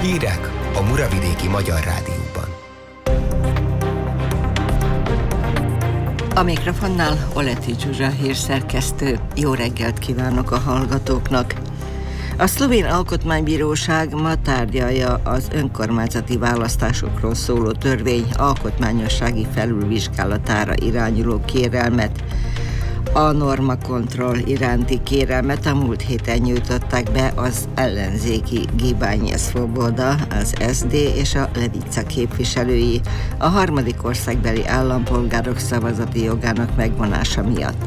Hírek a Muravidéki Magyar Rádióban. A mikrofonnál Oleti Zsuzsa hírszerkesztő. Jó reggelt kívánok a hallgatóknak! A szlovén alkotmánybíróság ma tárgyalja az önkormányzati választásokról szóló törvény alkotmányossági felülvizsgálatára irányuló kérelmet. A normakontroll iránti kérelmet a múlt héten nyújtották be az ellenzéki Gibány Svoboda, az SD és a Levica képviselői a harmadik országbeli állampolgárok szavazati jogának megvonása miatt.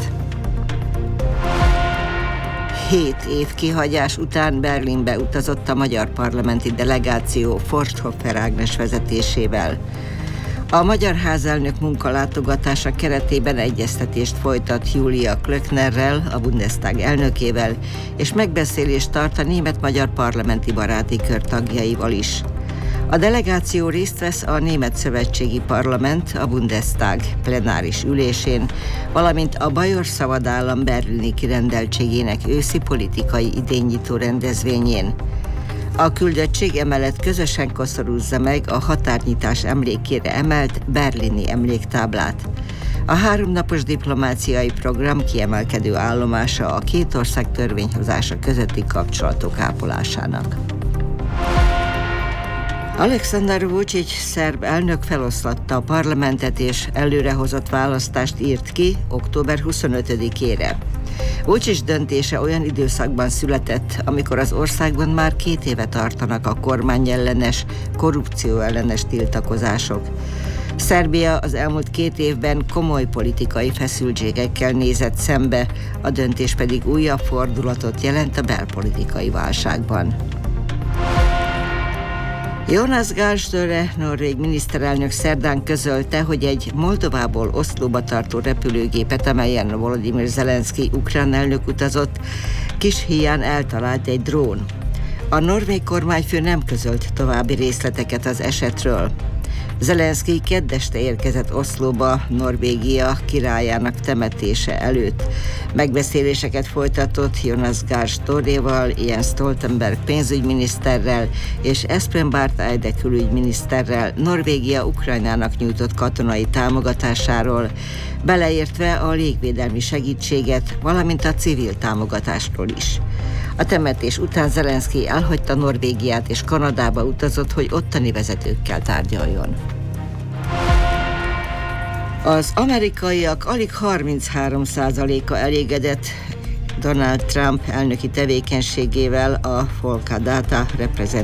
7 év kihagyás után Berlinbe utazott a magyar parlamenti delegáció Forsthoffer Ágnes vezetésével. A magyar házelnök munkalátogatása keretében egyeztetést folytat Julia Klöcknerrel, a Bundestag elnökével, és megbeszélést tart a német-magyar parlamenti baráti kör tagjaival is. A delegáció részt vesz a Német Szövetségi Parlament, a Bundestag plenáris ülésén, valamint a Bajor Szabadállam berlini kirendeltségének őszi politikai idénynyitó rendezvényén. A küldöttség emellett közösen koszorúzza meg a határnyitás emlékére emelt berlini emléktáblát. A 3 napos diplomáciai program kiemelkedő állomása a két ország törvényhozása közötti kapcsolatok ápolásának. Alexander Vučić szerb elnök feloszlatta a parlamentet és előrehozott választást írt ki október 25-ére. Vučić döntése olyan időszakban született, amikor az országban már 2 éve tartanak a kormányellenes, korrupcióellenes tiltakozások. Szerbia az elmúlt 2 évben komoly politikai feszültségekkel nézett szembe, a döntés pedig újabb fordulatot jelent a belpolitikai válságban. Jonas Gahr Støre norvég miniszterelnök szerdán közölte, hogy egy Moldovából Oszlóba tartó repülőgépet, amelyen Volodymyr Zelenszky ukrán elnök utazott, Kishiján eltalált egy drón. A norvég kormányfő nem közölt további részleteket az esetről. Zelenszky kedd este érkezett Oszlóba, Norvégia királyának temetése előtt. Megbeszéléseket folytatott Jonas Gahr Støreval, Jens Stoltenberg pénzügyminiszterrel és Espen Barth Eide külügyminiszterrel Norvégia Ukrajnának nyújtott katonai támogatásáról, beleértve a légvédelmi segítséget, valamint a civil támogatásról is. A temetés után Zelenszky elhagyta Norvégiát és Kanadába utazott, hogy ottani vezetőkkel tárgyaljon. Az amerikaiak alig 33%-a elégedett Donald Trump elnöki tevékenységével, a Folka Data